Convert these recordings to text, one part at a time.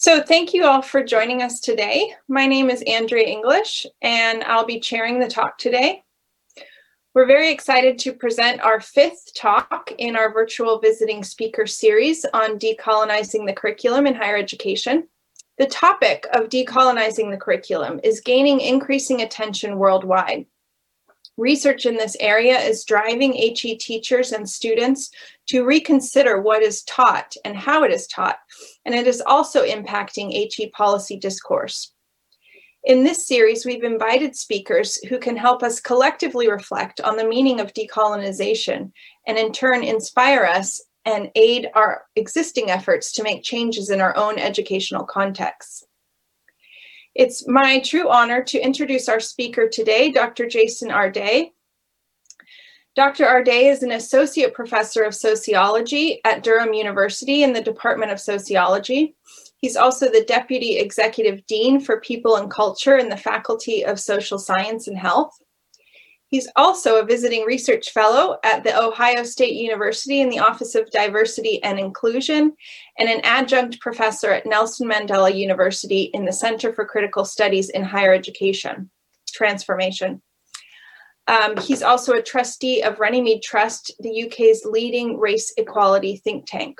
So thank you all for joining us today. My name is Andrea English, and I'll be chairing the talk today. We're very excited to present our fifth talk in our virtual visiting speaker series on decolonizing the curriculum in higher education. The topic of decolonizing the curriculum is gaining increasing attention worldwide. Research in this area is driving HE teachers and students to reconsider what is taught and how it is taught, and it is also impacting HE policy discourse. In this series, we've invited speakers who can help us collectively reflect on the meaning of decolonization and in turn inspire us and aid our existing efforts to make changes in our own educational contexts. It's my true honor to introduce our speaker today, Dr. Jason Ardea. Dr. Ardea is an associate professor of sociology at Durham University in the Department of Sociology. He's also the deputy executive dean for people and culture in the Faculty of Social Science and Health. He's also a visiting research fellow at The Ohio State University in the Office of Diversity and Inclusion, and an adjunct professor at Nelson Mandela University in the Center for Critical Studies in Higher Education Transformation. He's also a trustee of Runnymede Trust, the UK's leading race equality think tank.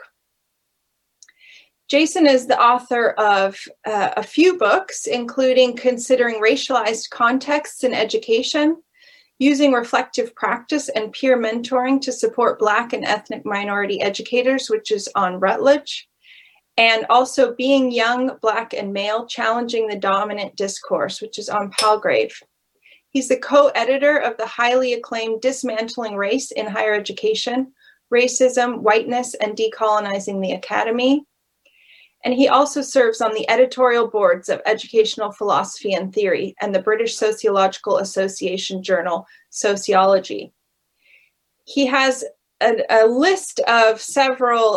Jason is the author of a few books, including Considering Racialized Contexts in Education, Using Reflective Practice and Peer Mentoring to Support Black and Ethnic Minority Educators, which is on Routledge, and also Being Young, Black and Male, Challenging the Dominant Discourse, which is on Palgrave. He's the co-editor of the highly acclaimed Dismantling Race in Higher Education, Racism, Whiteness, and Decolonizing the Academy. And he also serves on the editorial boards of Educational Philosophy and Theory and the British Sociological Association journal, Sociology. He has a list of several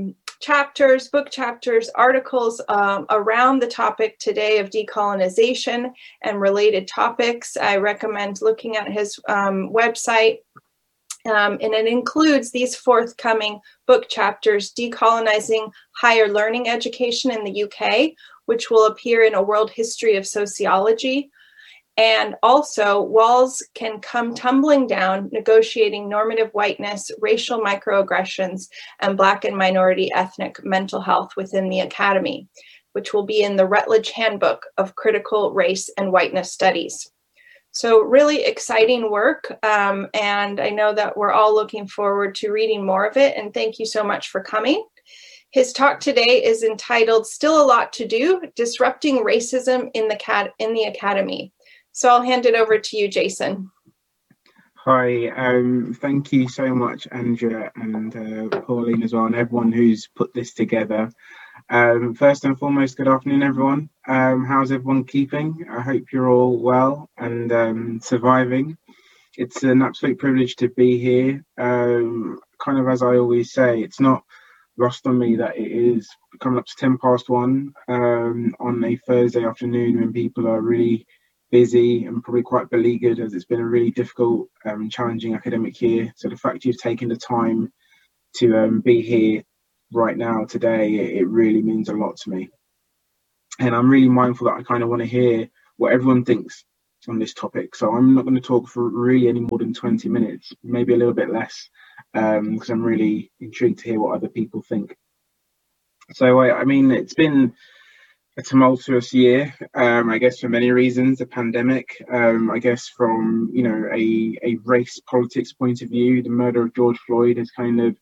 book chapters, articles around the topic today of decolonization and related topics. I recommend looking at his website. And it includes these forthcoming book chapters, Decolonizing Higher Learning Education in the UK, which will appear in A World History of Sociology, and also Walls Can Come Tumbling Down, Negotiating Normative Whiteness, Racial Microaggressions, and Black and Minority Ethnic Mental Health Within the Academy, which will be in the Routledge Handbook of Critical Race and Whiteness Studies. So really exciting work, and I know that we're all looking forward to reading more of it, and thank you so much for coming. His talk today is entitled Still a Lot to Do, Disrupting Racism in the Academy. So I'll hand it over to you, Jason. Hi, thank you so much, Andrea and Pauline as well, and everyone who's put this together. First and foremost, good afternoon, everyone. How's everyone keeping? I hope you're all well and surviving. It's an absolute privilege to be here. Kind of as I always say, it's not lost on me that it is coming up to 1:10 on a Thursday afternoon when people are really busy and probably quite beleaguered, as it's been a really difficult challenging academic year. So the fact you've taken the time to be here right now today, it really means a lot to me, and I'm really mindful that I kind of want to hear what everyone thinks on this topic. So I'm not going to talk for really any more than 20 minutes, maybe a little bit less, because I'm really intrigued to hear what other people think. So I mean, it's been a tumultuous year, I guess, for many reasons. The pandemic, I guess, from a race politics point of view, the murder of George Floyd has kind of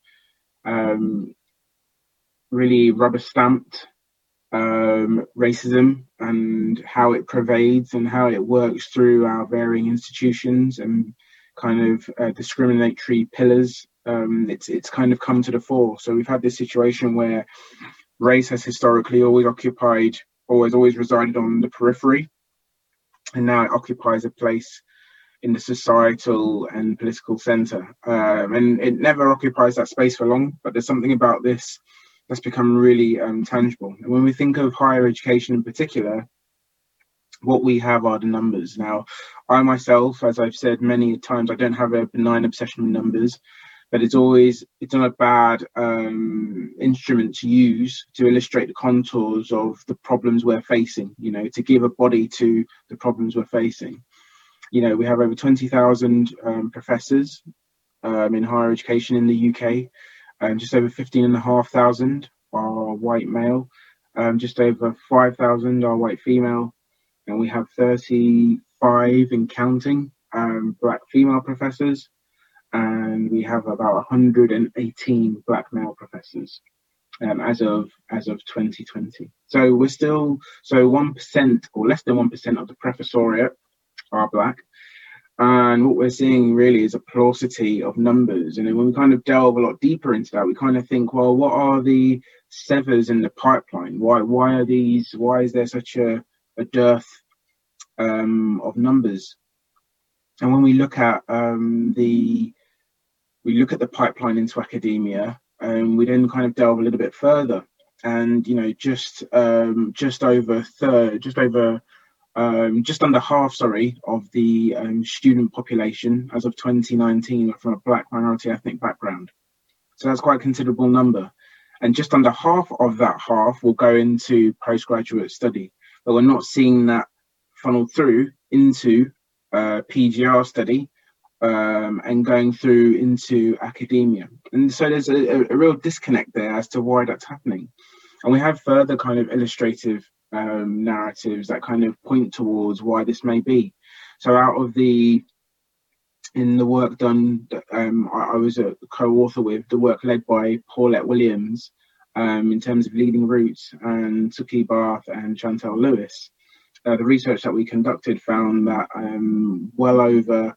really rubber stamped racism and how it pervades and how it works through our varying institutions and kind of discriminatory pillars. It's kind of come to the fore. So we've had this situation where race has historically always resided on the periphery, and now it occupies a place in the societal and political center. And it never occupies that space for long, but there's something about this that's become really tangible. And when we think of higher education in particular, what we have are the numbers. Now, I myself, as I've said many times, I don't have a benign obsession with numbers. but it's not a bad instrument to use to illustrate the contours of the problems we're facing, to give a body to the problems we're facing. We have over 20,000 professors in higher education in the UK. Just over 15,500 are white male, just over 5,000 are white female, and we have 35 and counting black female professors, and we have about 118 black male professors as of 2020. So we're still 1% or less than 1% of the professoriate are black. And what we're seeing really is a paucity of numbers. And then when we kind of delve a lot deeper into that, we kind of think, well, what are the severs in the pipeline? Why is there such a dearth of numbers? And when we look at the pipeline into academia, we then kind of delve a little bit further. And just under half, of the student population as of 2019 are from a black minority ethnic background. So that's quite a considerable number. And just under half of that half will go into postgraduate study. But we're not seeing that funnel through into PGR study and going through into academia. And so there's a real disconnect there as to why that's happening. And we have further kind of illustrative narratives that kind of point towards why this may be. So in the work done, I was a co-author with the work led by Paulette Williams in terms of Leading Roots, and Suki Barth and Chantel Lewis. The research that we conducted found that well over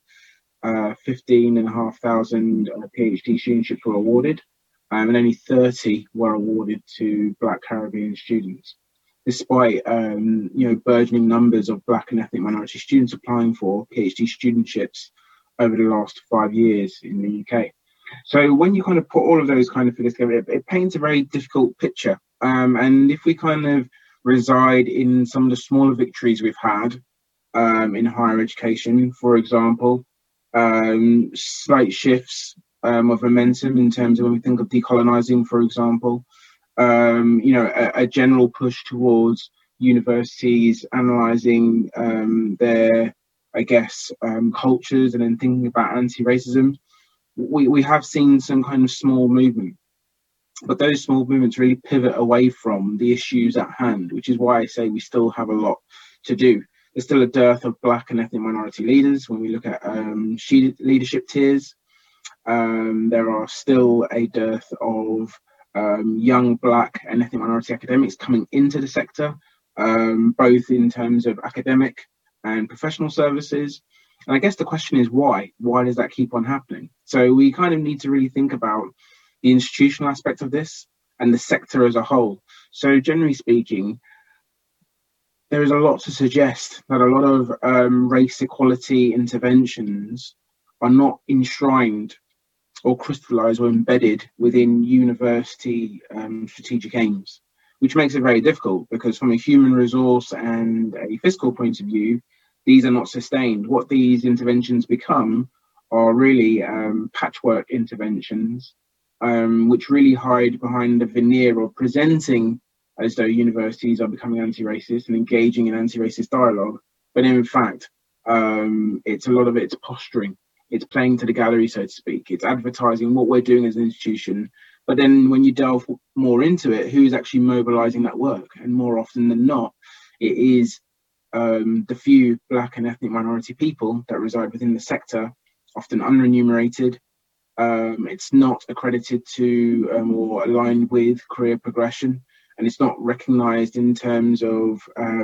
15,500 PhD studentships were awarded, and only 30 were awarded to Black Caribbean students, despite burgeoning numbers of Black and ethnic minority students applying for PhD studentships over the last 5 years in the UK. So when you kind of put all of those kind of figures together, it paints a very difficult picture. And if we kind of reside in some of the smaller victories we've had in higher education, for example, slight shifts of momentum in terms of when we think of decolonizing, for example, a general push towards universities analyzing their, cultures and then thinking about anti-racism. We have seen some kind of small movement, but those small movements really pivot away from the issues at hand, which is why I say we still have a lot to do. There's still a dearth of Black and ethnic minority leaders when we look at leadership tiers. There are still a dearth of young Black and ethnic minority academics coming into the sector, both in terms of academic and professional services. And I guess the question is why? Why does that keep on happening? So we kind of need to really think about the institutional aspect of this and the sector as a whole. So generally speaking, there is a lot to suggest that a lot of race equality interventions are not enshrined or crystallized or embedded within university strategic aims, which makes it very difficult because from a human resource and a fiscal point of view, these are not sustained. What these interventions become are really patchwork interventions, which really hide behind the veneer of presenting as though universities are becoming anti-racist and engaging in anti-racist dialogue. But in fact, it's a lot of it's posturing. It's playing to the gallery, so to speak. It's advertising what we're doing as an institution. But then when you delve more into it, who's actually mobilizing that work? And more often than not, it is the few Black and ethnic minority people that reside within the sector, often unremunerated. It's not accredited to or aligned with career progression, and it's not recognized in terms of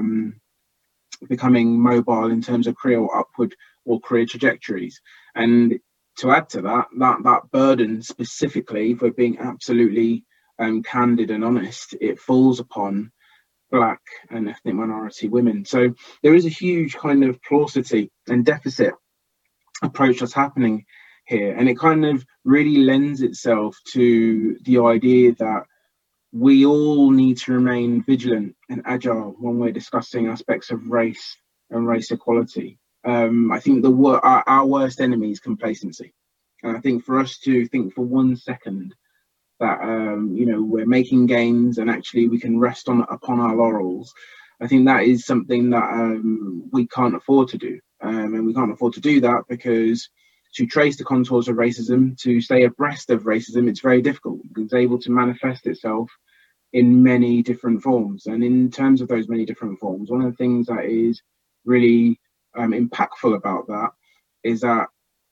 becoming mobile in terms of career or upward or career trajectories. And to add to that burden specifically, for being absolutely candid and honest, it falls upon Black and ethnic minority women. So there is a huge kind of paucity and deficit approach that's happening here. And it kind of really lends itself to the idea that we all need to remain vigilant and agile when we're discussing aspects of race and race equality. I think our worst enemy is complacency. And I think for us to think for 1 second that we're making gains and actually we can rest upon our laurels, I think that is something that we can't afford to do. And we can't afford to do that because to trace the contours of racism, to stay abreast of racism, it's very difficult because it's able to manifest itself in many different forms. And in terms of those many different forms, one of the things that is really impactful about that is that,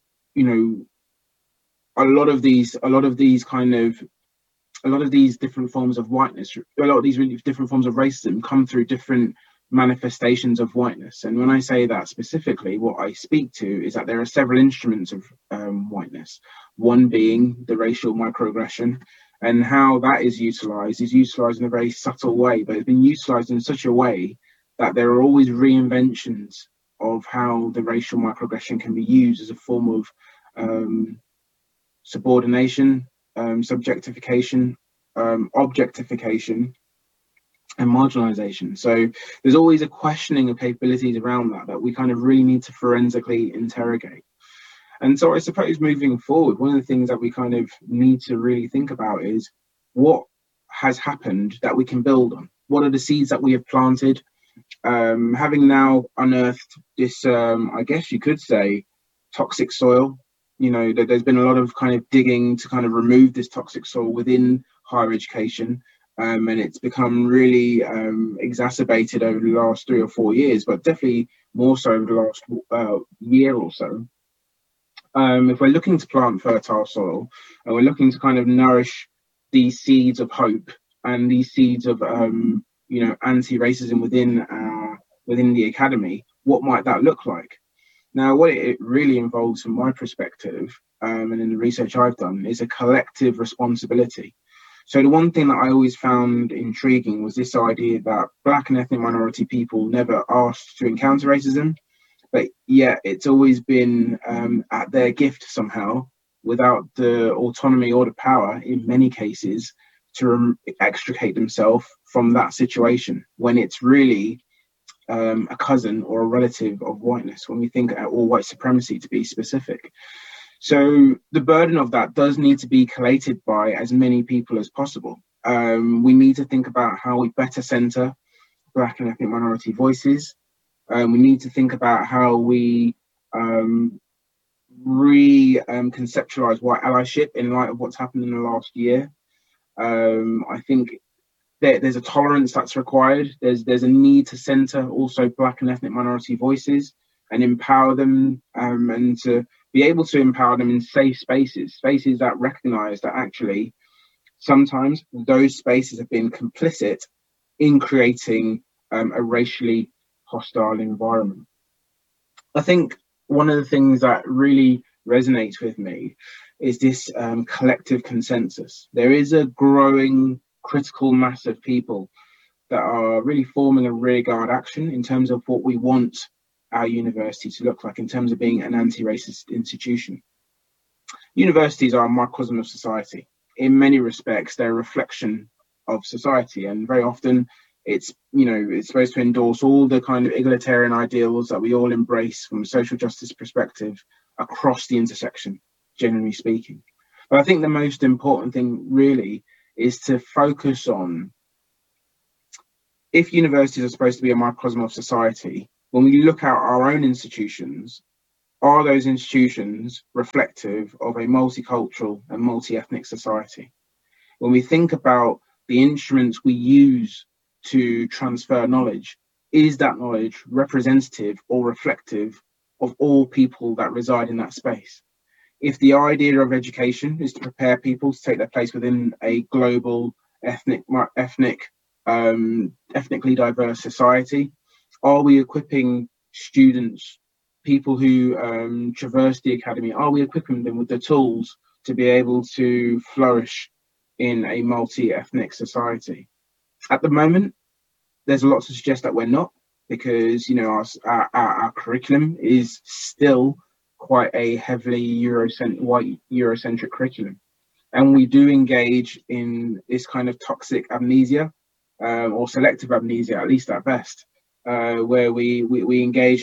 a lot of these different forms of whiteness, a lot of these really different forms of racism come through different manifestations of whiteness. And when I say that specifically, what I speak to is that there are several instruments of whiteness, one being the racial microaggression, and how that is utilized in a very subtle way, but it's been utilized in such a way that there are always reinventions of how the racial microaggression can be used as a form of subordination, subjectification, objectification, and marginalization. So there's always a questioning of capabilities around that we kind of really need to forensically interrogate. And so I suppose moving forward, one of the things that we kind of need to really think about is what has happened that we can build on. What are the seeds that we have planted? Having now unearthed this, I guess you could say, toxic soil, that there's been a lot of kind of digging to kind of remove this toxic soil within higher education. And it's become really exacerbated over the last 3 or 4 years, but definitely more so over the last year or so. If we're looking to plant fertile soil and we're looking to kind of nourish these seeds of hope and these seeds of anti-racism within the academy, what might that look like? Now, what it really involves from my perspective, and in the research I've done, is a collective responsibility. So the one thing that I always found intriguing was this idea that Black and ethnic minority people never asked to encounter racism, but yet it's always been at their gift somehow, without the autonomy or the power, in many cases, to extricate themselves from that situation when it's really a cousin or a relative of whiteness, when we think or white supremacy to be specific. So the burden of that does need to be collated by as many people as possible. We need to think about how we better centre Black and ethnic minority voices. We need to think about how we conceptualize white allyship in light of what's happened in the last year. I think there's a tolerance that's required. There's a need to centre also Black and ethnic minority voices and empower them, and to be able to empower them in safe spaces that recognise that actually sometimes those spaces have been complicit in creating a racially hostile environment. I think one of the things that really resonates with me is this collective consensus. There is a growing critical mass of people that are really forming a rearguard action in terms of what we want our university to look like in terms of being an anti-racist institution. Universities are a microcosm of society. In many respects, they're a reflection of society, and very often it's supposed to endorse all the kind of egalitarian ideals that we all embrace from a social justice perspective across the intersection, generally speaking. But I think the most important thing really is to focus on, if universities are supposed to be a microcosm of society, when we look at our own institutions, are those institutions reflective of a multicultural and multi-ethnic society? When we think about the instruments we use to transfer knowledge, is that knowledge representative or reflective of all people that reside in that space? If the idea of education is to prepare people to take their place within a global, ethnically diverse society, are we equipping students, people who traverse the academy, are we equipping them with the tools to be able to flourish in a multi-ethnic society? At the moment, there's a lot to suggest that we're not, because our curriculum is still quite a heavily white Eurocentric curriculum, and we do engage in this kind of toxic amnesia, or selective amnesia, at least at best, where we engage in this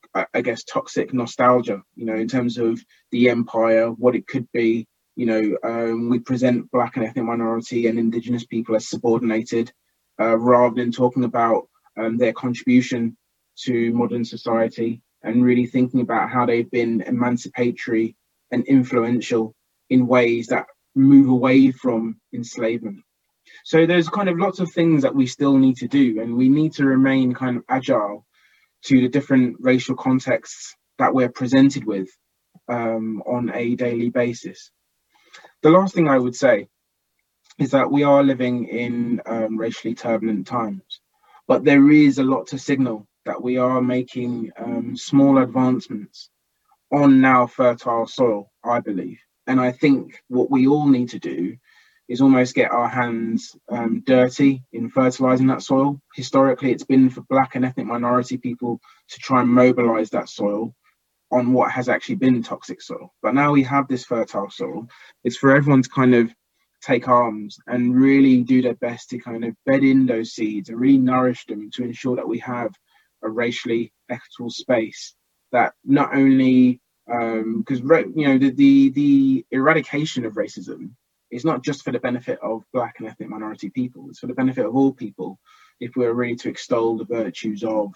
I guess, toxic nostalgia, in terms of the empire, what it could be. We present Black and ethnic minority and Indigenous people as subordinated, rather than talking about their contribution to modern society and really thinking about how they've been emancipatory and influential in ways that move away from enslavement. So there's kind of lots of things that we still need to do, and we need to remain kind of agile to the different racial contexts that we're presented with on a daily basis. The last thing I would say is that we are living in racially turbulent times, but there is a lot to signal that we are making small advancements on now fertile soil, I believe. And I think what we all need to do is almost get our hands dirty in fertilizing that soil. Historically, it's been for Black and ethnic minority people to try and mobilize that soil on what has actually been toxic soil. But now we have this fertile soil. It's for everyone to kind of take arms and really do their best to kind of bed in those seeds and really nourish them to ensure that we have a racially equitable space that not only, because the eradication of racism is not just for the benefit of Black and ethnic minority people, it's for the benefit of all people if we're really to extol the virtues of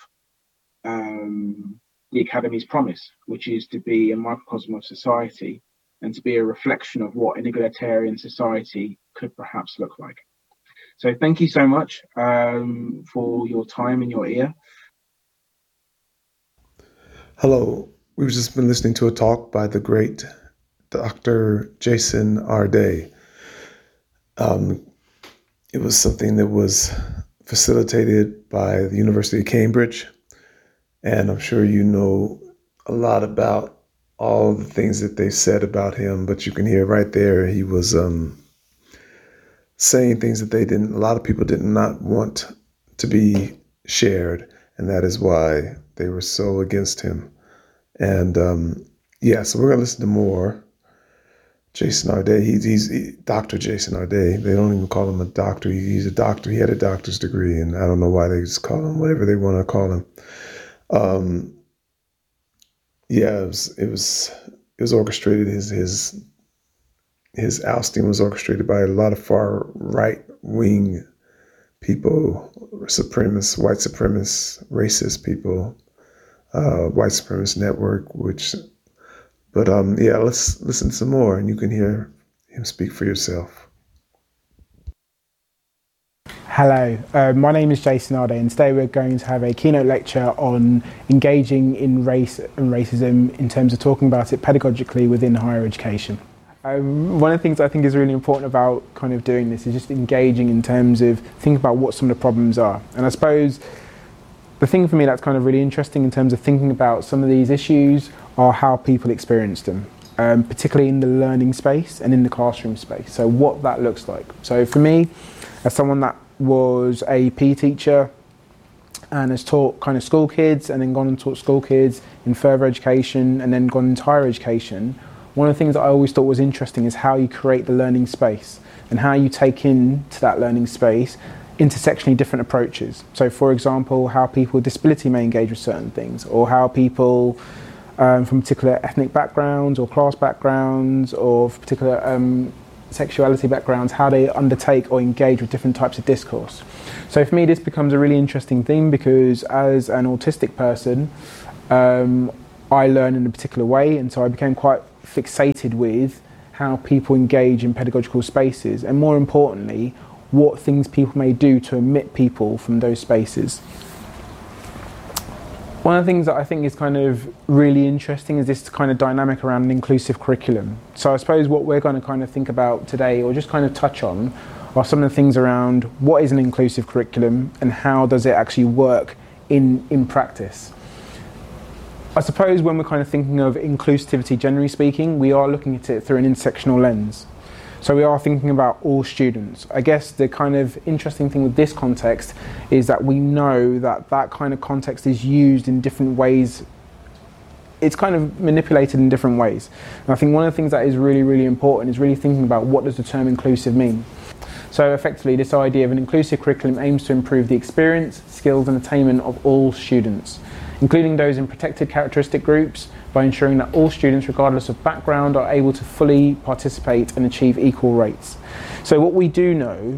the Academy's promise, which is to be a microcosm of society and to be a reflection of what an egalitarian society could perhaps look like. So thank you so much for your time and your ear. Hello, we've just been listening to a talk by the great Dr. Jason Arday. It was something that was facilitated by the University of Cambridge, and I'm sure you know a lot about all the things that they said about him, but you can hear right there he was saying things that a lot of people did not want to be shared, and that is why they were so against him. And so we're going to listen to more. Jason Arday, he's Dr. Jason Arday. They don't even call him a doctor. He's a doctor. He had a doctor's degree, and I don't know why they just call him whatever they want to call him. It was orchestrated. His ousting was orchestrated by a lot of far right wing people, white supremacists, racist people, white supremacist network. Let's listen some more, and you can hear him speak for yourself. Hello, my name is Jason Arday, and today we're going to have a keynote lecture on engaging in race and racism in terms of talking about it pedagogically within higher education. One of the things I think is really important about kind of doing this is just engaging in terms of thinking about what some of the problems are. And I suppose the thing for me that's kind of really interesting in terms of thinking about some of these issues are how people experience them, particularly in the learning space and in the classroom space. So what that looks like. So for me, as someone that was a PE teacher and has taught kind of school kids and then gone and taught school kids in further education and then gone into higher education, one of the things that I always thought was interesting is how you create the learning space and how you take into that learning space intersectionally different approaches. So for example, how people with disability may engage with certain things, or how people from particular ethnic backgrounds or class backgrounds or particular sexuality backgrounds, how they undertake or engage with different types of discourse. So for me, this becomes a really interesting thing because as an autistic person, I learn in a particular way, and so I became quite fixated with how people engage in pedagogical spaces, and more importantly, what things people may do to omit people from those spaces. One of the things that I think is kind of really interesting is this kind of dynamic around an inclusive curriculum. So I suppose what we're going to kind of think about today, or just kind of touch on, are some of the things around what is an inclusive curriculum and how does it actually work in practice. I suppose when we're kind of thinking of inclusivity, generally speaking, we are looking at it through an intersectional lens. So we are thinking about all students. I guess the kind of interesting thing with this context is that we know that that kind of context is used in different ways. It's kind of manipulated in different ways. And I think one of the things that is really, really important is really thinking about what does the term inclusive mean. So effectively, this idea of an inclusive curriculum aims to improve the experience, skills and attainment of all students, including those in protected characteristic groups, by ensuring that all students, regardless of background, are able to fully participate and achieve equal rates. So what we do know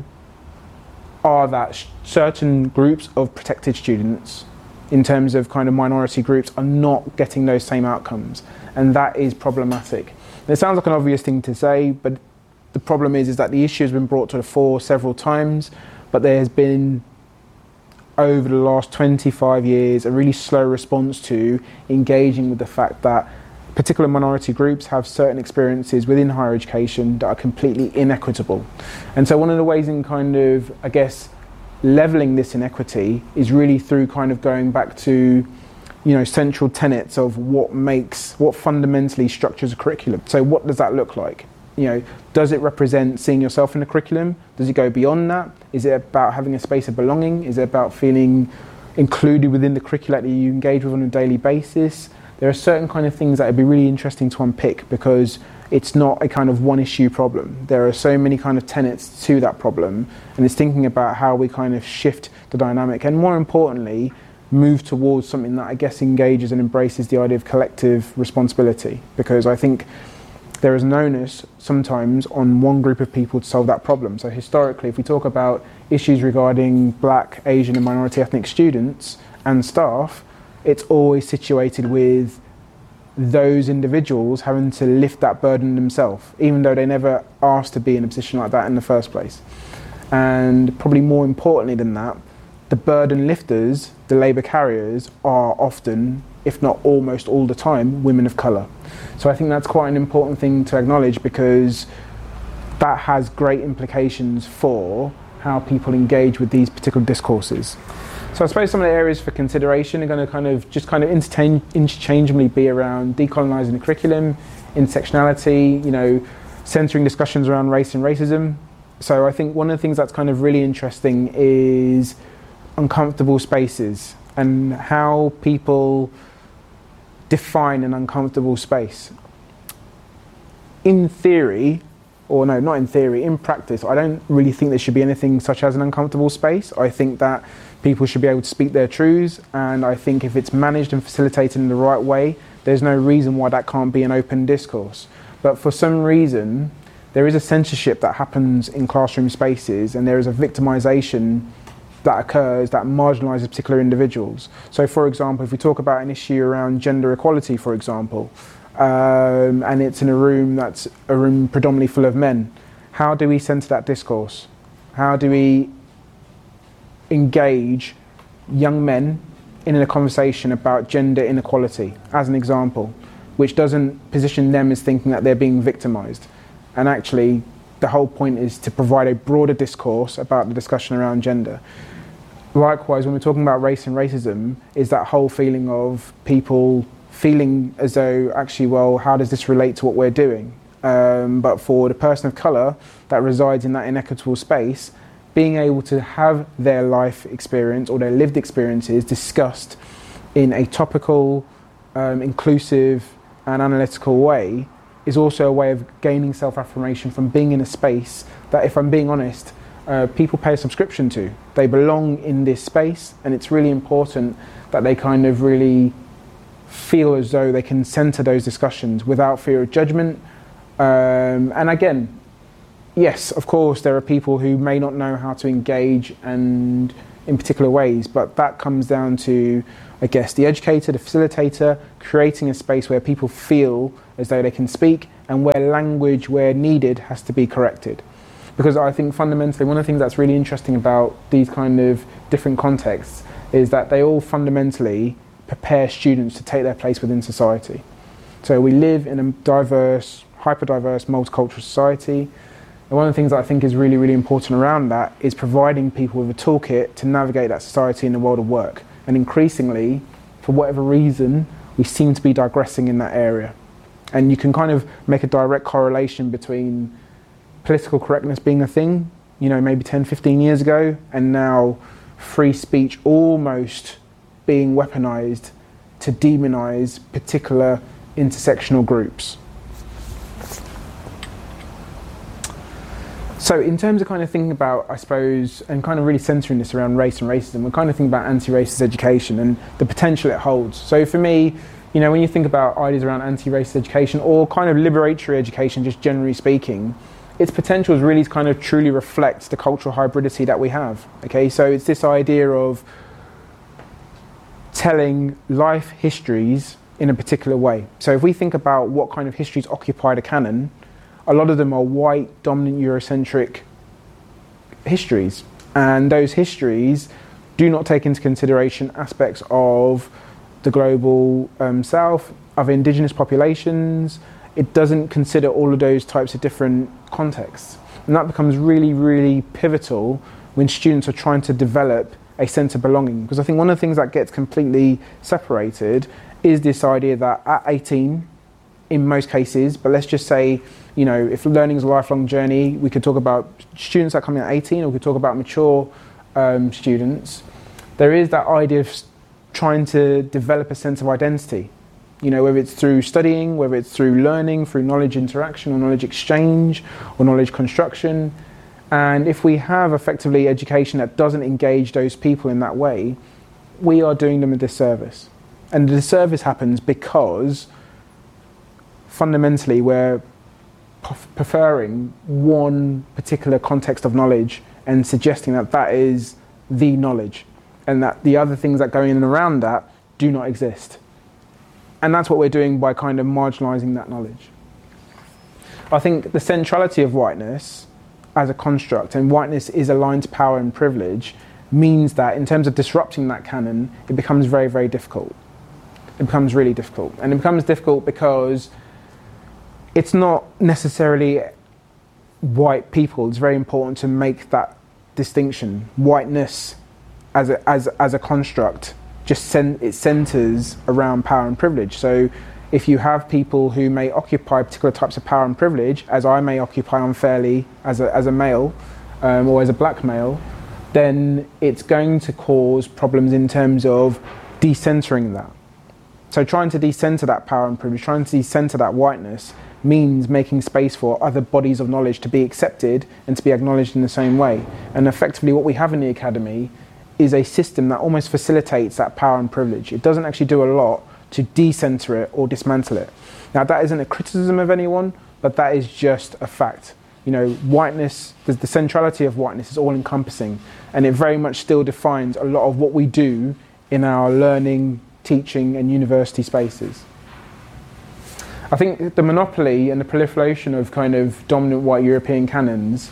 are that certain groups of protected students, in terms of kind of minority groups, are not getting those same outcomes, and that is problematic. And it sounds like an obvious thing to say, but the problem is that the issue has been brought to the fore several times, but there has been, over the last 25 years, a really slow response to engaging with the fact that particular minority groups have certain experiences within higher education that are completely inequitable. And so one of the ways in kind of, I guess, levelling this inequity is really through kind of going back to, central tenets of what fundamentally structures a curriculum. So what does that look like? Does it represent seeing yourself in the curriculum? Does it go beyond that? Is it about having a space of belonging? Is it about feeling included within the curricula that you engage with on a daily basis? There are certain kind of things that would be really interesting to unpick, because it's not a kind of one issue problem. There are so many kind of tenets to that problem, and it's thinking about how we kind of shift the dynamic, and more importantly, move towards something that I guess engages and embraces the idea of collective responsibility, because I think there is an onus sometimes on one group of people to solve that problem. So historically, if we talk about issues regarding Black, Asian and minority ethnic students and staff, it's always situated with those individuals having to lift that burden themselves, even though they never asked to be in a position like that in the first place. And probably more importantly than that, the burden lifters, the labour carriers, are often, if not almost all the time, women of colour. So I think that's quite an important thing to acknowledge, because that has great implications for how people engage with these particular discourses. So I suppose some of the areas for consideration are going to interchangeably be around decolonising the curriculum, intersectionality, centering discussions around race and racism. So I think one of the things that's kind of really interesting is uncomfortable spaces and how people define an uncomfortable space. In theory, or no, not in theory, in practice, I don't really think there should be anything such as an uncomfortable space. I think that people should be able to speak their truths, and I think if it's managed and facilitated in the right way, there's no reason why that can't be an open discourse. But for some reason, there is a censorship that happens in classroom spaces, and there is a victimization that occurs that marginalises particular individuals. So for example, if we talk about an issue around gender equality, for example, and it's in a room that's a room predominantly full of men, how do we centre that discourse? How do we engage young men in a conversation about gender inequality, as an example, which doesn't position them as thinking that they're being victimised? And actually, the whole point is to provide a broader discourse about the discussion around gender. Likewise, when we're talking about race and racism, is that whole feeling of people feeling as though, actually, well, how does this relate to what we're doing? But for the person of colour that resides in that inequitable space, being able to have their life experience or their lived experiences discussed in a topical, inclusive and analytical way is also a way of gaining self-affirmation from being in a space that, if I'm being honest, people pay a subscription to. They belong in this space, and it's really important that they kind of really feel as though they can centre those discussions without fear of judgment. And again, yes, of course, there are people who may not know how to engage and in particular ways, but that comes down to, I guess, the educator, the facilitator, creating a space where people feel as though they can speak, and where language, where needed, has to be corrected. Because I think fundamentally one of the things that's really interesting about these kind of different contexts is that they all fundamentally prepare students to take their place within society. So we live in a diverse, hyper-diverse, multicultural society. And one of the things that I think is really, really important around that is providing people with a toolkit to navigate that society in the world of work. And increasingly, for whatever reason, we seem to be digressing in that area. And you can kind of make a direct correlation between political correctness being a thing, maybe 10, 15 years ago, and now free speech almost being weaponized to demonize particular intersectional groups. So in terms of kind of thinking about, I suppose, and kind of really centering this around race and racism, we're kind of thinking about anti-racist education and the potential it holds. So for me, you know, when you think about ideas around anti-racist education or kind of liberatory education, just generally speaking, its potential is really to kind of truly reflect the cultural hybridity that we have. Okay, so it's this idea of telling life histories in a particular way. So if we think about what kind of histories occupy the canon, a lot of them are white, dominant, Eurocentric histories. And those histories do not take into consideration aspects of the global south, of indigenous populations. It doesn't consider all of those types of different contexts. And that becomes really, really pivotal when students are trying to develop a sense of belonging. Because I think one of the things that gets completely separated is this idea that at 18, in most cases, but let's just say, you know, if learning is a lifelong journey, we could talk about students that come in at 18, or we could talk about mature students. There is that idea of trying to develop a sense of identity, you know, whether it's through studying, whether it's through learning, through knowledge interaction or knowledge exchange or knowledge construction. And if we have effectively education that doesn't engage those people in that way, we are doing them a disservice. And the disservice happens because fundamentally we're preferring one particular context of knowledge and suggesting that that is the knowledge and that the other things that go in and around that do not exist. And that's what we're doing by kind of marginalising that knowledge. I think the centrality of whiteness as a construct, and whiteness is aligned to power and privilege, means that in terms of disrupting that canon, it becomes very, very difficult. It becomes really difficult. And it becomes difficult because it's not necessarily white people. It's very important to make that distinction. Whiteness as a construct it centres around power and privilege. So if you have people who may occupy particular types of power and privilege, as I may occupy unfairly as a male or as a black male, then it's going to cause problems in terms of decentering that. So trying to decenter that power and privilege, trying to decenter that whiteness, means making space for other bodies of knowledge to be accepted and to be acknowledged in the same way. And effectively what we have in the academy is a system that almost facilitates that power and privilege. It doesn't actually do a lot to decenter it or dismantle it. Now that isn't a criticism of anyone, but that is just a fact. You know, whiteness, the centrality of whiteness is all encompassing, and it very much still defines a lot of what we do in our learning, teaching and university spaces. I think the monopoly and the proliferation of kind of dominant white European canons,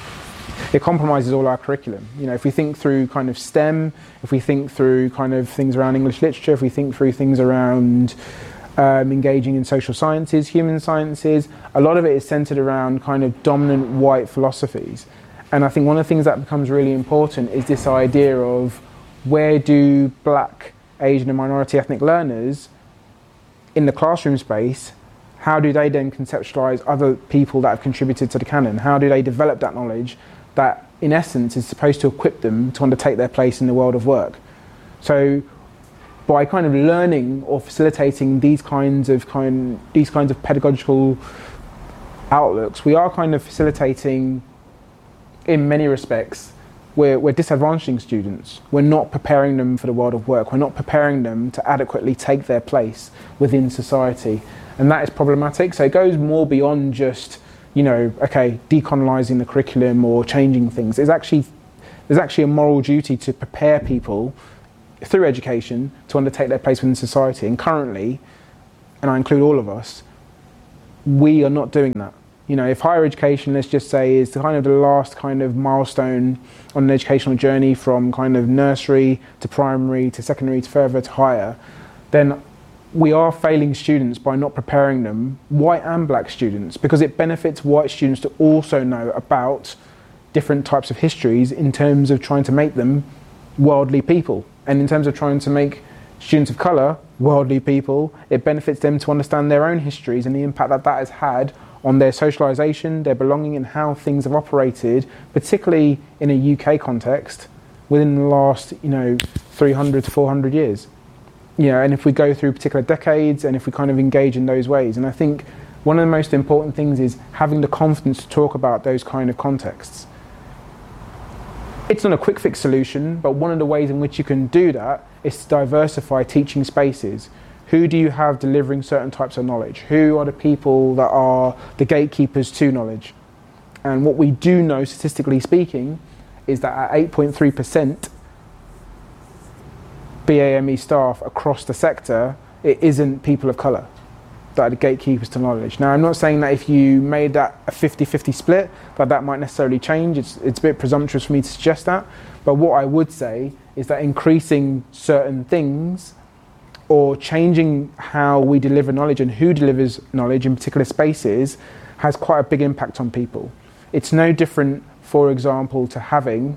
it compromises all our curriculum. You know, if we think through kind of STEM, if we think through kind of things around English literature, if we think through things around engaging in social sciences, human sciences, a lot of it is centered around kind of dominant white philosophies. And I think one of the things that becomes really important is this idea of where do black, Asian and minority ethnic learners in the classroom space, how do they then conceptualise other people that have contributed to the canon? How do they develop that knowledge that in essence is supposed to equip them to undertake their place in the world of work? So by kind of learning or facilitating these kinds of pedagogical outlooks, we are kind of facilitating, in many respects, we're disadvantaging students. We're not preparing them for the world of work. We're not preparing them to adequately take their place within society. And that is problematic. So it goes more beyond just, you know, okay, decolonizing the curriculum or changing things. There's actually a moral duty to prepare people through education to undertake their place within society. And currently, and I include all of us, we are not doing that. You know, if higher education, let's just say, is kind of the last kind of milestone on an educational journey from kind of nursery to primary to secondary to further to higher, then we are failing students by not preparing them, white and black students, because it benefits white students to also know about different types of histories in terms of trying to make them worldly people. And in terms of trying to make students of colour worldly people, it benefits them to understand their own histories and the impact that that has had on their socialisation, their belonging and how things have operated, particularly in a UK context, within the last, 300 to 400 years. And if we go through particular decades and if we kind of engage in those ways. And I think One of the most important things is having the confidence to talk about those kind of contexts. It's not a quick fix solution, but one of the ways in which you can do that is to diversify teaching spaces. Who do you have delivering certain types of knowledge? Who are the people that are the gatekeepers to knowledge? And what we do know, statistically speaking, is that at 8.3% BAME staff across the sector, it isn't people of colour that are the gatekeepers to knowledge. Now, I'm not saying that if you made that a 50-50 split, that might necessarily change. It's a bit presumptuous for me to suggest that. But what I would say is that increasing certain things or changing how we deliver knowledge and who delivers knowledge in particular spaces has quite a big impact on people. It's no different, for example, to having,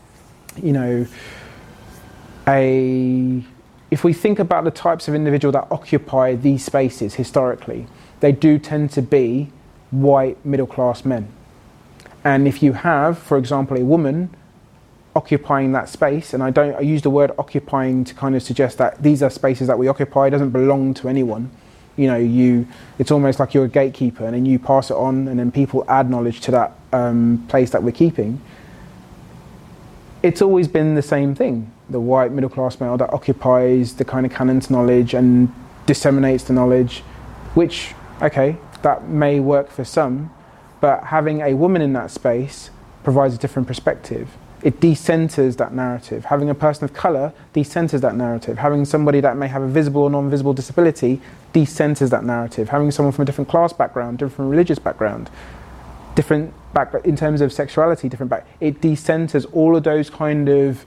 if we think about the types of individual that occupy these spaces historically, they do tend to be white middle-class men. And if you have, for example, a woman occupying that space, and I use the word occupying to kind of suggest that these are spaces that we occupy, it doesn't belong to anyone. It's almost like you're a gatekeeper, and then you pass it on, and then people add knowledge to that place that we're keeping. It's always been the same thing. The white middle-class male that occupies the kind of canon's knowledge and disseminates the knowledge, which, okay, that may work for some, but having a woman in that space provides a different perspective. It decenters that narrative. Having a person of colour decenters that narrative. Having somebody that may have a visible or non-visible disability decenters that narrative. Having someone from a different class background, different religious background, different background in terms of sexuality, it decenters all of those kind of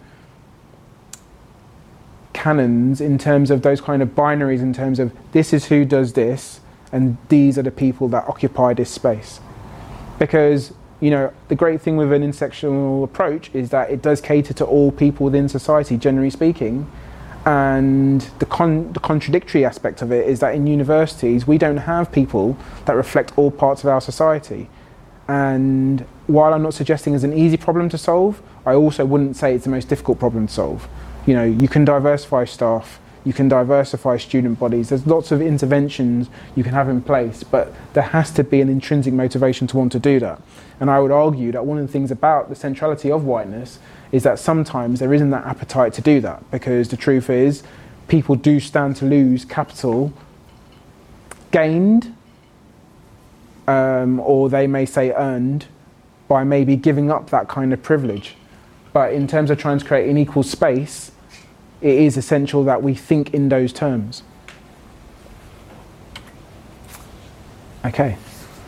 canons in terms of those kind of binaries, in terms of this is who does this and these are the people that occupy this space. Because the great thing with an intersectional approach is that it does cater to all people within society, generally speaking. And the contradictory aspect of it is that in universities, we don't have people that reflect all parts of our society. And while I'm not suggesting it's an easy problem to solve, I also wouldn't say it's the most difficult problem to solve. You can diversify staff, you can diversify student bodies, there's lots of interventions you can have in place, but there has to be an intrinsic motivation to want to do that. And I would argue that one of the things about the centrality of whiteness is that sometimes there isn't that appetite to do that, because the truth is people do stand to lose capital gained, or they may say earned, by maybe giving up that kind of privilege. But in terms of trying to create an equal space, it is essential that we think in those terms. Okay.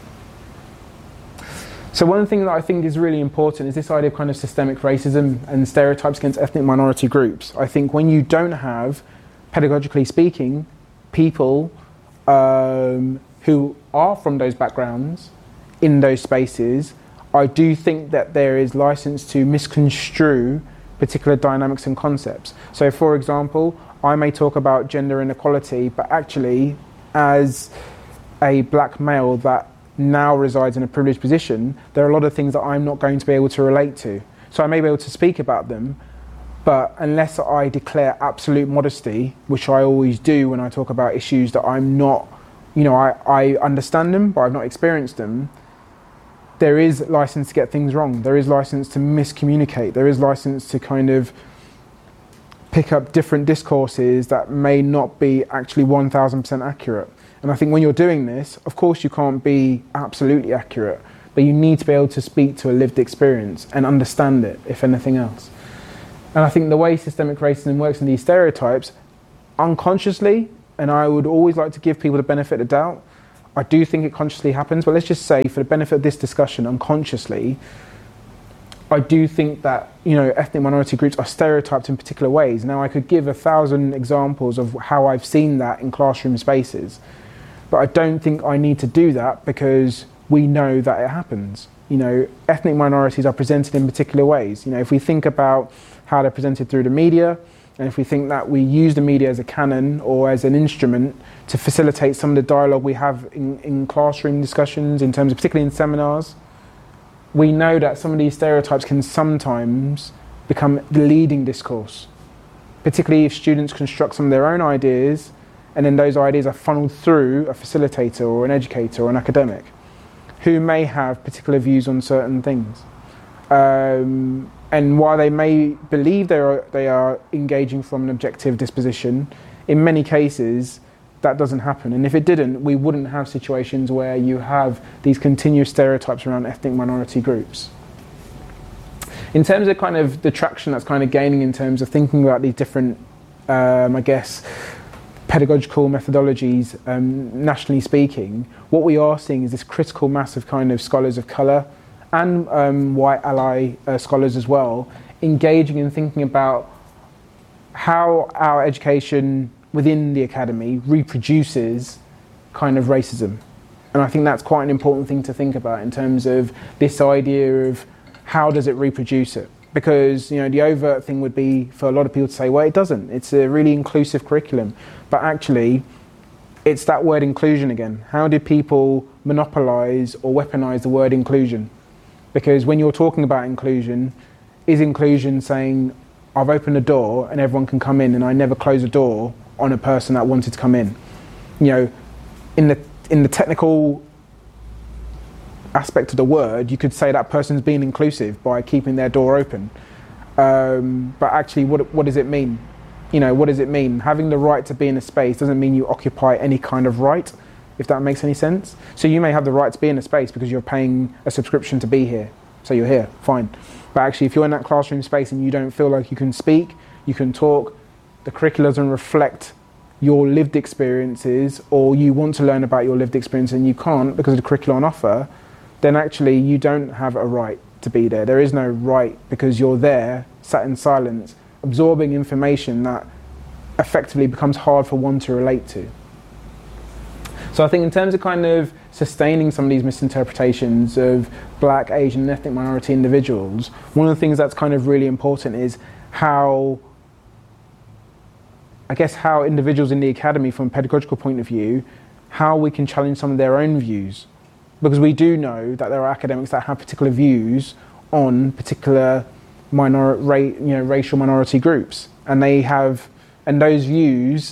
So one of the things that I think is really important is this idea of kind of systemic racism and stereotypes against ethnic minority groups. I think when you don't have, pedagogically speaking, people who are from those backgrounds in those spaces, I do think that there is license to misconstrue particular dynamics and concepts. So for example, I may talk about gender inequality, but actually as a black male that now resides in a privileged position, there are a lot of things that I'm not going to be able to relate to. So I may be able to speak about them, but unless I declare absolute modesty, which I always do when I talk about issues that I'm not, I understand them, but I've not experienced them, there is license to get things wrong. There is license to miscommunicate. There is license to kind of pick up different discourses that may not be actually 1000% accurate. And I think when you're doing this, of course you can't be absolutely accurate, but you need to be able to speak to a lived experience and understand it, if anything else. And I think the way systemic racism works in these stereotypes, unconsciously, and I would always like to give people the benefit of the doubt, I do think it consciously happens, but let's just say for the benefit of this discussion, unconsciously, I do think that, ethnic minority groups are stereotyped in particular ways. Now, I could give 1,000 examples of how I've seen that in classroom spaces, but I don't think I need to do that because we know that it happens. Ethnic minorities are presented in particular ways. If we think about how they're presented through the media, and if we think that we use the media as a canon or as an instrument to facilitate some of the dialogue we have in classroom discussions, in terms of particularly in seminars, we know that some of these stereotypes can sometimes become the leading discourse, particularly if students construct some of their own ideas and then those ideas are funneled through a facilitator or an educator or an academic who may have particular views on certain things. And while they may believe they are engaging from an objective disposition, in many cases that doesn't happen. And if it didn't, we wouldn't have situations where you have these continuous stereotypes around ethnic minority groups. In terms of kind of the traction that's kind of gaining in terms of thinking about these different, I guess, pedagogical methodologies, nationally speaking, what we are seeing is this critical mass of kind of scholars of colour and white ally scholars as well, engaging and thinking about how our education within the academy reproduces kind of racism. And I think that's quite an important thing to think about in terms of this idea of how does it reproduce it? Because, you know, the overt thing would be for a lot of people to say, well, it doesn't. It's a really inclusive curriculum. But actually, it's that word inclusion again. How do people monopolise or weaponise the word inclusion? Because when you're talking about inclusion, is inclusion saying, I've opened a door and everyone can come in and I never close a door on a person that wanted to come in? You know, in the technical aspect of the word, you could say that person's being inclusive by keeping their door open. But actually, what does it mean? You know, what does it mean? Having the right to be in a space doesn't mean you occupy any kind of right, if that makes any sense. So you may have the right to be in a space because you're paying a subscription to be here. So you're here, fine. But actually, if you're in that classroom space and you don't feel like you can speak, you can talk, the curriculum doesn't reflect your lived experiences, or you want to learn about your lived experience and you can't because of the curriculum on offer, then actually you don't have a right to be there. There is no right because you're there, sat in silence, absorbing information that effectively becomes hard for one to relate to. So I think in terms of kind of sustaining some of these misinterpretations of Black, Asian and ethnic minority individuals, one of the things that's kind of really important is how individuals in the academy from a pedagogical point of view, how we can challenge some of their own views. Because we do know that there are academics that have particular views on particular racial minority groups, and those views,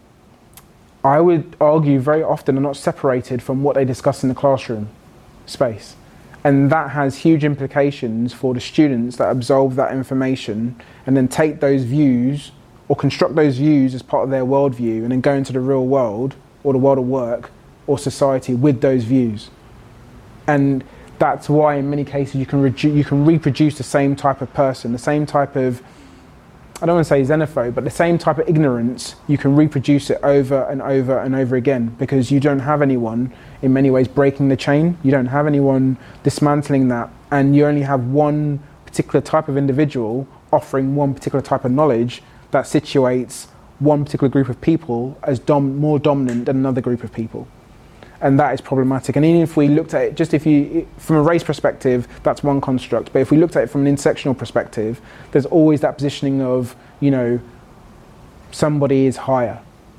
I would argue, very often are not separated from what they discuss in the classroom space. And that has huge implications for the students that absorb that information and then take those views or construct those views as part of their worldview and then go into the real world or the world of work or society with those views. And that's why in many cases you can reproduce the same type of person, the same type of, I don't want to say xenophobe, but the same type of ignorance, you can reproduce it over and over and over again because you don't have anyone in many ways breaking the chain, you don't have anyone dismantling that, and you only have one particular type of individual offering one particular type of knowledge that situates one particular group of people as more dominant than another group of people. And that is problematic. And even if we looked at it, from a race perspective, that's one construct. But if we looked at it from an intersectional perspective, there's always that positioning of, you know, somebody is higher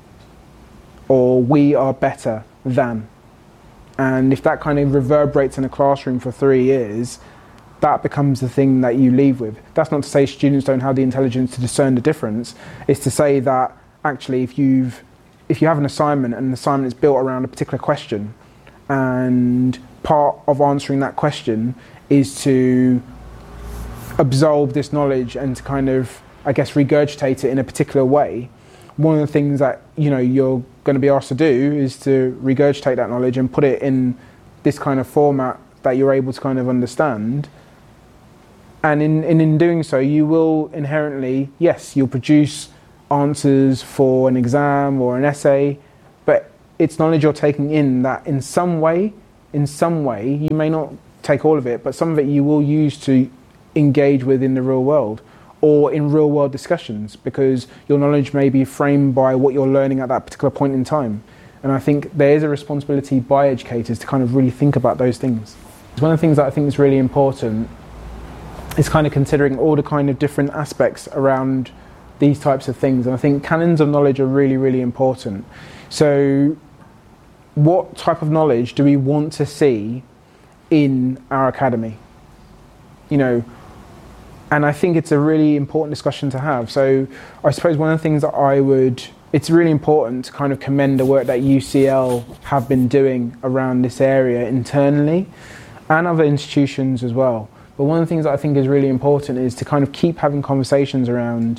or we are better than. And if that kind of reverberates in a classroom for 3 years, that becomes the thing that you leave with. That's not to say students don't have the intelligence to discern the difference. It's to say that actually if you have an assignment and the assignment is built around a particular question and part of answering that question is to absorb this knowledge and to kind of, I guess, regurgitate it in a particular way, one of the things that, you know, you're going to be asked to do is to regurgitate that knowledge and put it in this kind of format that you're able to kind of understand. And in doing so, you will inherently, yes, you'll produce answers for an exam or an essay, but it's knowledge you're taking in that in some way, you may not take all of it, but some of it you will use to engage with in the real world or in real world discussions, because your knowledge may be framed by what you're learning at that particular point in time. And I think there is a responsibility by educators to kind of really think about those things. One of the things that I think is really important is kind of considering all the kind of different aspects around these types of things. And I think canons of knowledge are really, really important. So what type of knowledge do we want to see in our academy? You know, and I think it's a really important discussion to have. So I suppose one of the things that I would it's really important to kind of commend the work that UCL have been doing around this area internally and other institutions as well. But one of the things that I think is really important is to kind of keep having conversations around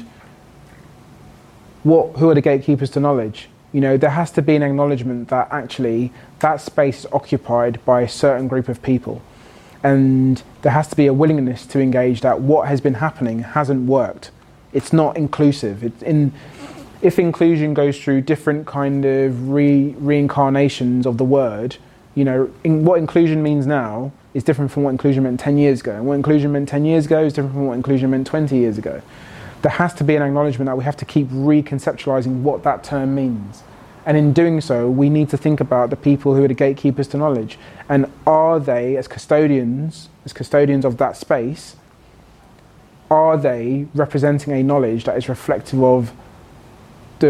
who are the gatekeepers to knowledge. You know, there has to be an acknowledgement that actually that space is occupied by a certain group of people. And there has to be a willingness to engage that what has been happening hasn't worked. It's not inclusive. If inclusion goes through different kind of reincarnations of the word, you know, what inclusion means now is different from what inclusion meant 10 years ago. And what inclusion meant 10 years ago is different from what inclusion meant 20 years ago. There has to be an acknowledgement that we have to keep reconceptualizing what that term means. And in doing so, we need to think about the people who are the gatekeepers to knowledge. And are they, as custodians of that space, are they representing a knowledge that is reflective of the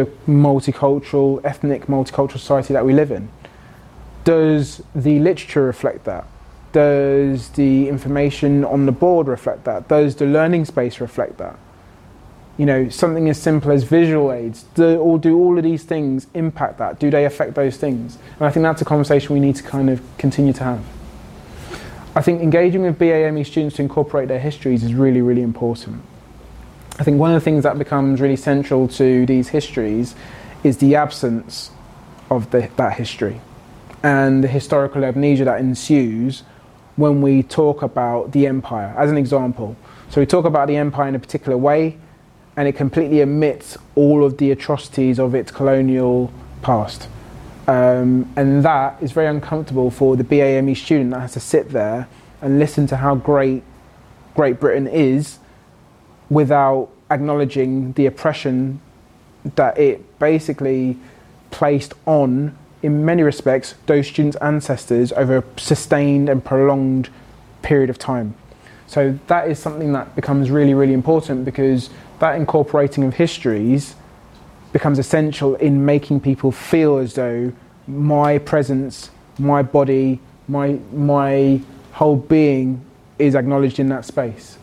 ethnic multicultural society that we live in? Does the literature reflect that? Does the information on the board reflect that? Does the learning space reflect that? You know, something as simple as visual aids, do all of these things impact that? Do they affect those things? And I think that's a conversation we need to kind of continue to have. I think engaging with BAME students to incorporate their histories is really, really important. I think one of the things that becomes really central to these histories is the absence of that history and the historical amnesia that ensues when we talk about the empire, as an example. So we talk about the empire in a particular way, and it completely omits all of the atrocities of its colonial past. And that is very uncomfortable for the BAME student that has to sit there and listen to how great Great Britain is without acknowledging the oppression that it basically placed on, in many respects, those students' ancestors over a sustained and prolonged period of time. So that is something that becomes really, really important, because that incorporating of histories becomes essential in making people feel as though my presence, my body, my whole being is acknowledged in that space.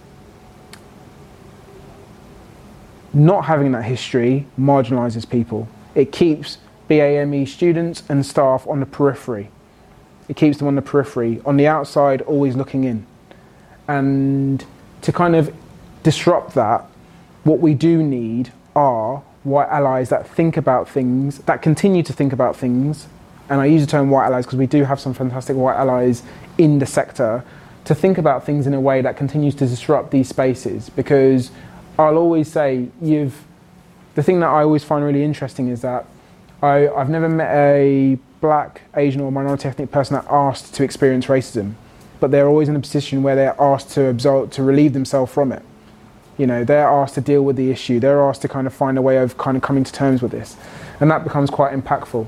Not having that history marginalises people. It keeps BAME students and staff on the periphery. It keeps them on the periphery, on the outside, always looking in. And to kind of disrupt that, what we do need are white allies that think about things, that continue to think about things, and I use the term white allies because we do have some fantastic white allies in the sector, to think about things in a way that continues to disrupt these spaces. Because I'll always say, the thing that I always find really interesting is that I've never met a black, Asian or minority ethnic person that asked to experience racism, but they're always in a position where they're asked to relieve themselves from it. You know, they're asked to deal with the issue. They're asked to kind of find a way of kind of coming to terms with this. And that becomes quite impactful.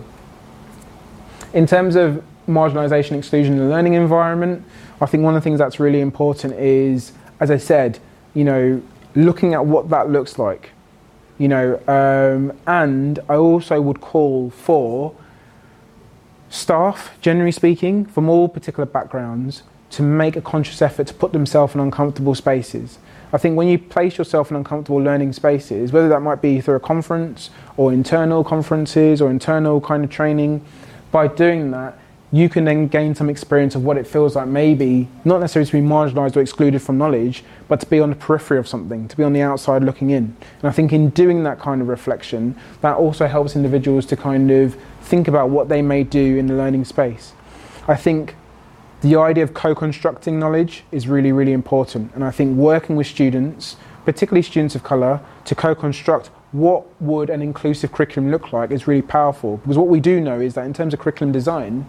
In terms of marginalisation, exclusion in the learning environment, I think one of the things that's really important is, as I said, you know, looking at what that looks like. You know, and I also would call for staff, generally speaking, from all particular backgrounds, to make a conscious effort to put themselves in uncomfortable spaces. I think when you place yourself in uncomfortable learning spaces, whether that might be through a conference or internal conferences or internal kind of training, by doing that, you can then gain some experience of what it feels like, maybe not necessarily to be marginalised or excluded from knowledge, but to be on the periphery of something, to be on the outside looking in. And I think in doing that kind of reflection, that also helps individuals to kind of think about what they may do in the learning space. I think the idea of co-constructing knowledge is really, really important. And I think working with students, particularly students of colour, to co-construct what would an inclusive curriculum look like is really powerful. Because what we do know is that in terms of curriculum design,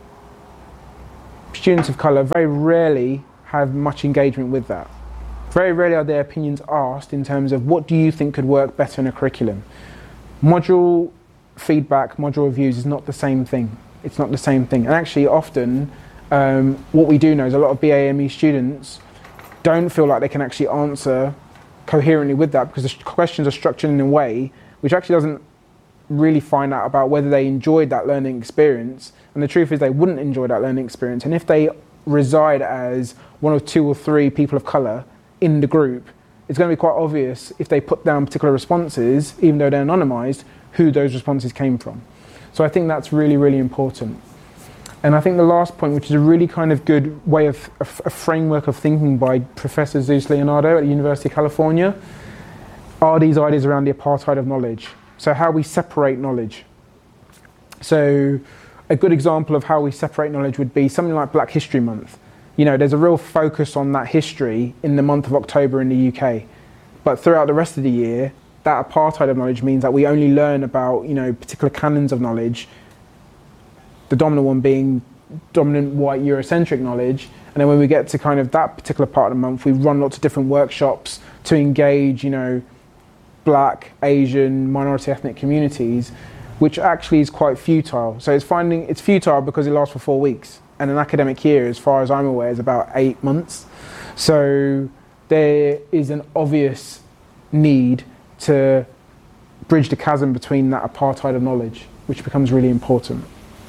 students of colour very rarely have much engagement with that. Very rarely are their opinions asked in terms of what do you think could work better in a curriculum. Module feedback, module reviews is not the same thing. It's not the same thing. And actually often what we do know is a lot of BAME students don't feel like they can actually answer coherently with that, because the questions are structured in a way which actually doesn't really find out about whether they enjoyed that learning experience. And the truth is they wouldn't enjoy that learning experience. And if they reside as one or two or three people of colour in the group, it's going to be quite obvious if they put down particular responses, even though they're anonymized, who those responses came from. So I think that's really, really important. And I think the last point, which is a really kind of good way of a framework of thinking by Professor Zeus Leonardo at the University of California, are these ideas around the apartheid of knowledge. So how we separate knowledge. So a good example of how we separate knowledge would be something like Black History Month. You know, there's a real focus on that history in the month of October in the UK. But throughout the rest of the year, that apartheid of knowledge means that we only learn about, you know, particular canons of knowledge, the dominant one being dominant white Eurocentric knowledge. And then when we get to kind of that particular part of the month, we run lots of different workshops to engage, you know, Black, Asian, minority ethnic communities, which actually is quite futile. So it's futile because it lasts for 4 weeks. And an academic year, as far as I'm aware, is about 8 months. So there is an obvious need to bridge the chasm between that apartheid of knowledge, which becomes really important.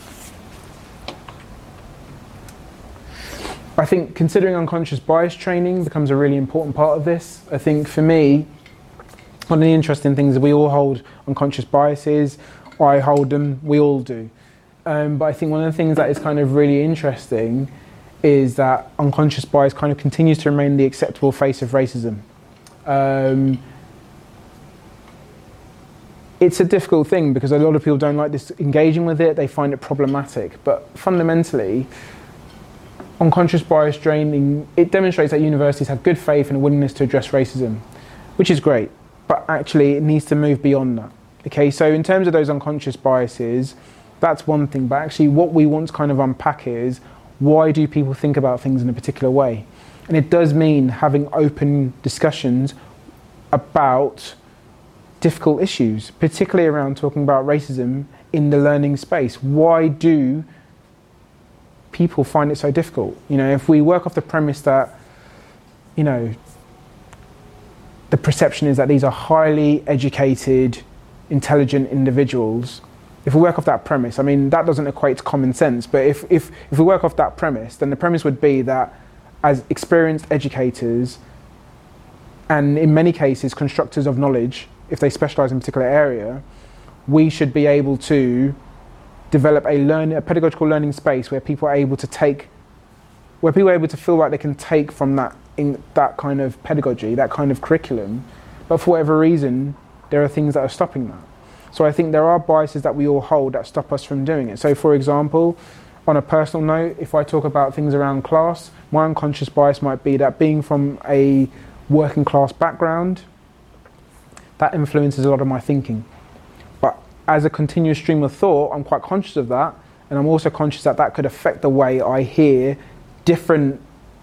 I think considering unconscious bias training becomes a really important part of this. I think for me, one of the interesting things is we all hold unconscious biases. I hold them, we all do. But I think one of the things that is kind of really interesting is that unconscious bias kind of continues to remain the acceptable face of racism. It's a difficult thing because a lot of people don't like this engaging with it, they find it problematic. But fundamentally, unconscious bias training, it demonstrates that universities have good faith and a willingness to address racism, which is great, but actually it needs to move beyond that. Okay, so in terms of those unconscious biases, that's one thing, but actually what we want to kind of unpack is, why do people think about things in a particular way? And it does mean having open discussions about difficult issues, particularly around talking about racism in the learning space. Why do people find it so difficult? You know, if we work off the premise that, you know, the perception is that these are highly educated, intelligent individuals, if we work off that premise, I mean, that doesn't equate to common sense, but if we work off that premise, then the premise would be that as experienced educators, and in many cases constructors of knowledge, if they specialise in a particular area, we should be able to develop a pedagogical learning space where people are able to feel like they can take from that kind of pedagogy, that kind of curriculum, but for whatever reason, there are things that are stopping that. So I think there are biases that we all hold that stop us from doing it. So for example, on a personal note, if I talk about things around class, my unconscious bias might be that being from a working class background, that influences a lot of my thinking. But as a continuous stream of thought, I'm quite conscious of that, and I'm also conscious that that could affect the way I hear different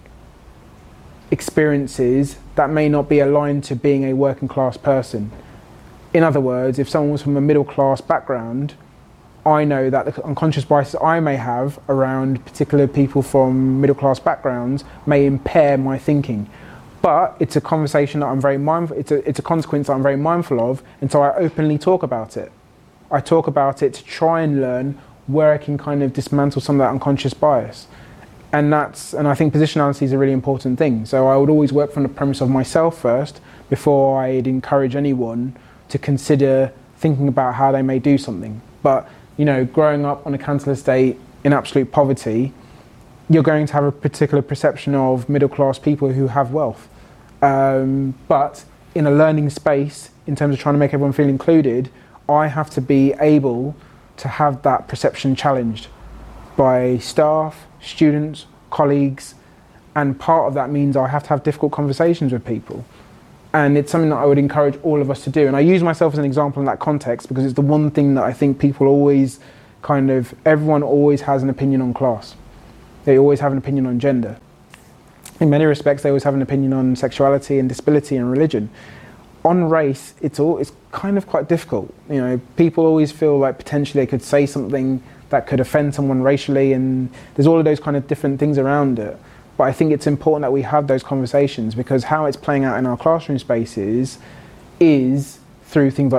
experiences that may not be aligned to being a working class person. In other words, if someone was from a middle class background, I know that the unconscious biases I may have around particular people from middle class backgrounds may impair my thinking. But it's a conversation that I'm very mindful, it's a consequence that I'm very mindful of, and so I openly talk about it. I talk about it to try and learn where I can kind of dismantle some of that unconscious bias. And I think positionality is a really important thing. So I would always work from the premise of myself first before I'd encourage anyone to consider thinking about how they may do something. But, you know, growing up on a council estate in absolute poverty, you're going to have a particular perception of middle class people who have wealth. But in a learning space, in terms of trying to make everyone feel included, I have to be able to have that perception challenged by staff, students, colleagues, and part of that means I have to have difficult conversations with people. And it's something that I would encourage all of us to do. And I use myself as an example in that context because it's the one thing that I think people always everyone always has an opinion on class. They always have an opinion on gender. In many respects, they always have an opinion on sexuality and disability and religion. On race, it's kind of quite difficult. You know, people always feel like potentially they could say something that could offend someone racially, and there's all of those kind of different things around it. But I think it's important that we have those conversations because how it's playing out in our classroom spaces is through things like